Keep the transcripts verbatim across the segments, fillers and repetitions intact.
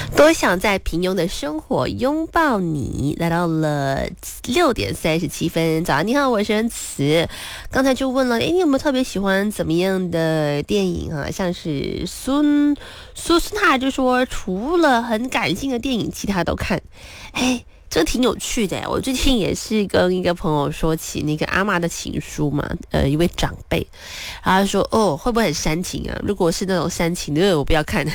多想在平庸的生活拥抱你。来到了六点三十七分，早上你好，我是恩慈。刚才就问了，诶，你有没有特别喜欢怎么样的电影啊？像是孙苏斯塔就说，除了很感性的电影，其他都看。诶，这个挺有趣的。我最近也是跟一个朋友说起那个阿嬷的情书嘛，呃，一位长辈，然后他说，哦，会不会很煽情啊？如果是那种煽情的，我不要看。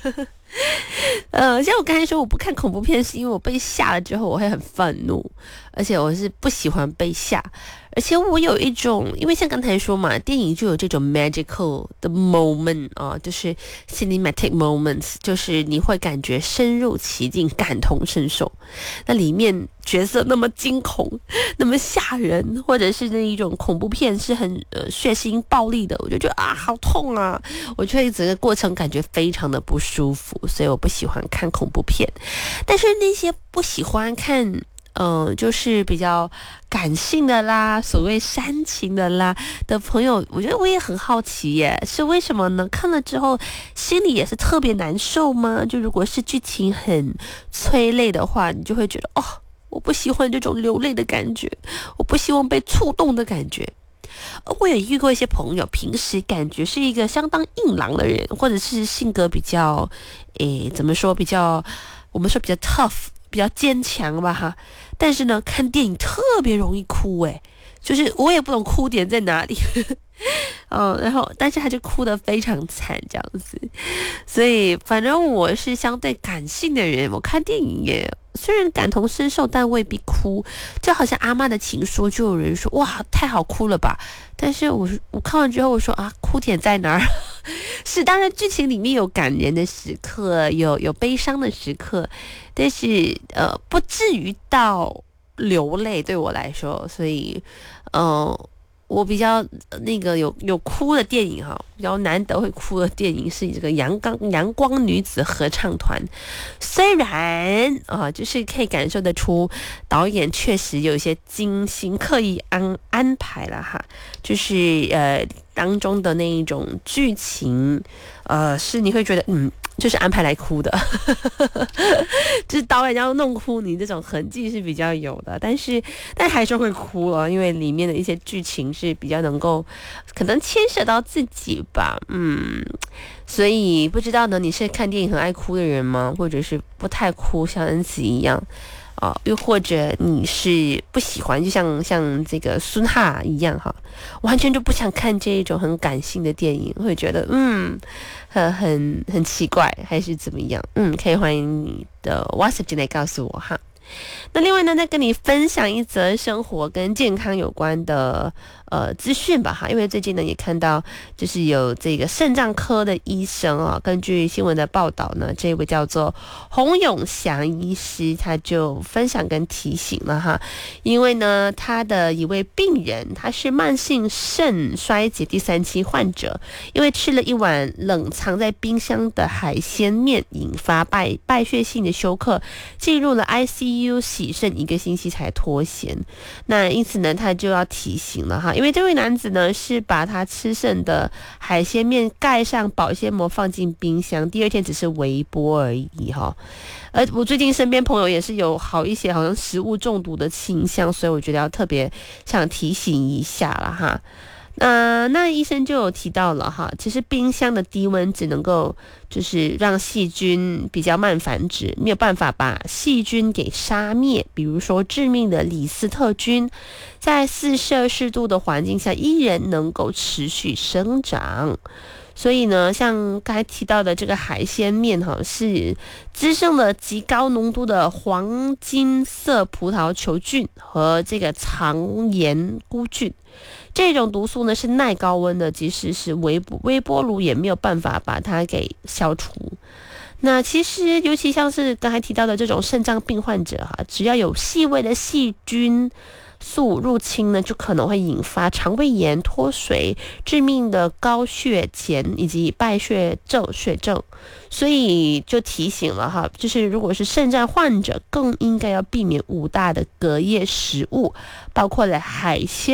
呃，像我刚才说我不看恐怖片，是因为我被吓了之后我会很愤怒，而且我是不喜欢被吓，而且我有一种，因为像刚才说嘛，电影就有这种 magical 的 moment 啊，就是 cinematic moments， 就是你会感觉深入其境，感同身受。那里面角色那么惊恐，那么吓人，或者是那一种恐怖片是很呃血腥暴力的，我就觉得啊好痛啊，我觉得整个过程感觉非常的不舒服，所以我不喜欢看恐怖片。但是那些不喜欢看嗯、呃，就是比较感性的啦，所谓煽情的啦的朋友，我觉得我也很好奇耶，是为什么呢？看了之后心里也是特别难受吗？就如果是剧情很催泪的话，你就会觉得哦，我不喜欢这种流泪的感觉，我不希望被触动的感觉。我也遇过一些朋友，平时感觉是一个相当硬朗的人，或者是性格比较，诶，怎么说，比较，我们说比较 tough， 比较坚强吧哈。但是呢，看电影特别容易哭，诶，就是我也不懂哭点在哪里。嗯，然后但是他就哭得非常惨这样子，所以反正我是相对感性的人，我看电影也虽然感同身受，但未必哭。就好像阿嬷的情书，就有人说哇太好哭了吧，但是我我看完之后我说啊，哭点在哪儿？是当然剧情里面有感人的时刻，有有悲伤的时刻，但是呃不至于到流泪对我来说，所以嗯。呃我比较那个有有哭的电影哈，比较难得会哭的电影是这个阳光阳光女子合唱团。虽然啊，就是可以感受得出导演确实有一些精心刻意安安排了哈，就是呃当中的那一种剧情，呃是你会觉得嗯。就是安排来哭的，就是导演要弄哭你，这种痕迹是比较有的，但是但还是会哭了，因为里面的一些剧情是比较能够可能牵涉到自己吧，嗯，所以不知道呢，你是看电影很爱哭的人吗？或者是不太哭，像恩慈一样？哦，又或者你是不喜欢，就像像这个孙哈一样哈，完全就不想看这一种很感性的电影，会觉得嗯，很很很奇怪，还是怎么样？嗯，可以欢迎你的 WhatsApp 进来告诉我哈。那另外呢，再跟你分享一则生活跟健康有关的呃资讯吧哈，因为最近呢也看到就是有这个肾脏科的医生啊，根据新闻的报道呢，这位叫做洪永祥医师，他就分享跟提醒了哈，因为呢他的一位病人他是慢性肾衰竭第三期患者，因为吃了一碗冷藏在冰箱的海鲜面，引发败败血性的休克，进入了 I C U 洗肾一个星期才脱险。那因此呢，他就要提醒了哈，因为这位男子呢是把他吃剩的海鲜面盖上保鲜膜放进冰箱，第二天只是微波而已哈。而我最近身边朋友也是有好一些好像食物中毒的倾向，所以我觉得要特别想提醒一下了哈。那那医生就有提到了哈，其实冰箱的低温只能够就是让细菌比较慢繁殖，没有办法把细菌给杀灭。比如说致命的李斯特菌，在四摄氏度的环境下依然能够持续生长。所以呢，像刚才提到的这个海鲜面哈，是滋生了极高浓度的黄金色葡萄球菌和这个肠炎菇菌。这种毒素呢是耐高温的，即使是微波微波炉也没有办法把它给消除。那其实尤其像是刚才提到的这种肾脏病患者哈，只要有细微的细菌素入侵呢，就可能会引发肠胃炎、脱水、致命的高血钳以及败血症、血症。所以就提醒了哈，就是如果是肾脏患者，更应该要避免五大的隔夜食物，包括了海鲜。